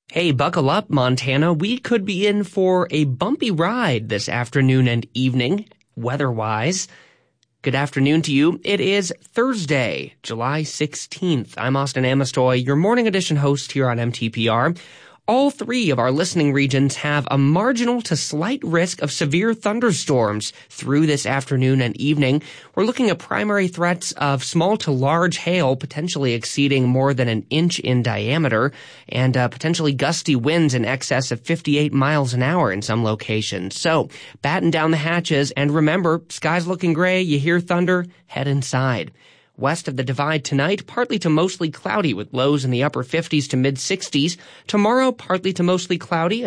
Hey, buckle up, Montana. We could be in for a bumpy ride this afternoon and evening, weather-wise. Good afternoon to you. It is Thursday, July 16th. I'm Austin Amistoy, your morning edition host here on MTPR. All three of our listening regions have a marginal to slight risk of severe thunderstorms through this afternoon and evening. We're looking at primary threats of small to large hail, potentially exceeding more than an inch in diameter, and potentially gusty winds in excess of 58 miles an hour in some locations. So, batten down the hatches, and remember, sky's looking gray, you hear thunder, head inside. West of the Divide tonight, partly to mostly cloudy with lows in the upper 50s to mid-60s. Tomorrow, partly to mostly cloudy